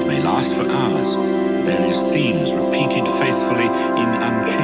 may last for hours, various themes repeated faithfully in unchanging